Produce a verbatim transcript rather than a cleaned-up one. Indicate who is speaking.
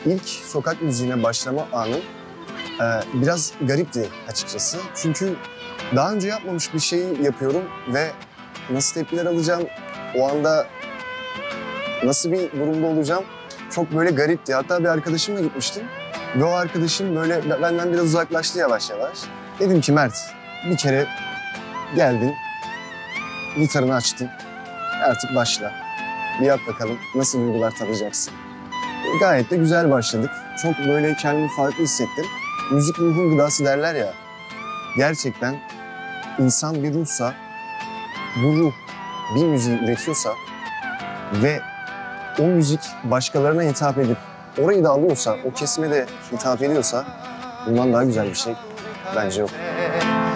Speaker 1: ilk sokak müziğine başlama anım e, biraz garipti açıkçası. Çünkü daha önce yapmamış bir şeyi yapıyorum ve nasıl tepkiler alacağım, o anda nasıl bir durumda olacağım çok böyle garipti. Hatta bir arkadaşımla gitmiştim ve o arkadaşım böyle benden biraz uzaklaştı yavaş yavaş. Dedim ki Mert, bir kere geldin, gitarını açtın, artık başla. Bir yap bakalım nasıl duygular tadacaksın. Gayet de güzel başladık. Çok böyle kendimi farklı hissettim. Müzik ruhun gıdası derler ya. Gerçekten insan bir ruhsa, bu ruh bir müziği üretiyorsa ve o müzik başkalarına hitap edip orayı da alıyorsa, o kesime de hitap ediyorsa bundan daha güzel bir şey bence yok.